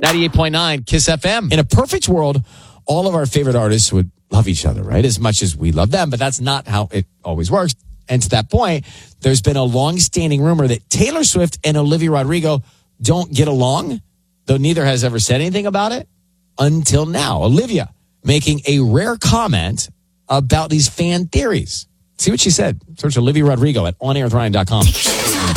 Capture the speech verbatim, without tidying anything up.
ninety-eight point nine Kiss F M. In a perfect world, all of our favorite artists would love each other, right? As much as we love them, but that's not how it always works. And to that point, there's been a long-standing rumor that Taylor Swift and Olivia Rodrigo don't get along, though neither has ever said anything about it until now. Olivia making a rare comment about these fan theories. See what she said. Search Olivia Rodrigo at on air with ryan dot com.